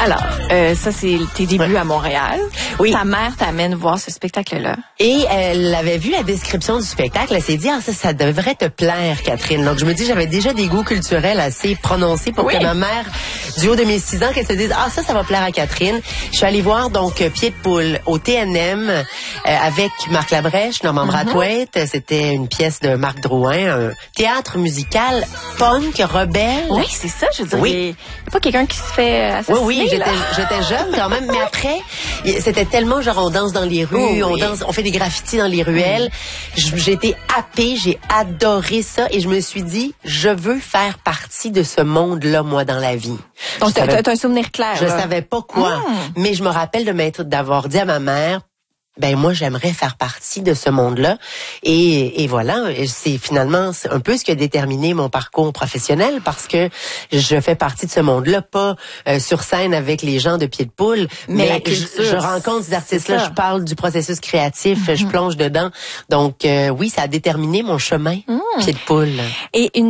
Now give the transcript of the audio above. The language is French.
Alors, ça, c'est tes débuts à Montréal. Oui. Ta mère t'amène voir ce spectacle-là. Et elle avait vu la description du spectacle. Elle s'est dit, ça devrait te plaire, Catherine. Donc, je me dis, j'avais déjà des goûts culturels assez prononcés pour que ma mère, du haut de mes 6 ans, qu'elle se dise, ça va plaire à Catherine. Je suis allée voir, donc, Pied de poule au TNM avec Marc Labrèche, Norman Brathwaite. C'était une pièce de Marc Drouin, un théâtre musical punk, rebelle. Oui, c'est ça, je veux dire. Il n'y a pas quelqu'un qui se fait assassiner. Oui, j'étais jeune quand même, mais après, c'était tellement genre on danse dans les rues, on fait des graffitis dans les ruelles. J'ai été happée, j'ai adoré ça et je me suis dit, je veux faire partie de ce monde-là, moi, dans la vie. Donc, t'as un souvenir clair. Je savais pas quoi, mais je me rappelle d'avoir dit à ma mère, moi, j'aimerais faire partie de ce monde-là. Et voilà, c'est finalement un peu ce qui a déterminé mon parcours professionnel parce que je fais partie de ce monde-là, pas sur scène avec les gens de Pied de poule, mais je rencontre ces artistes-là, je parle du processus créatif, je plonge dedans. Donc, oui, ça a déterminé mon chemin, Pied de poule. Et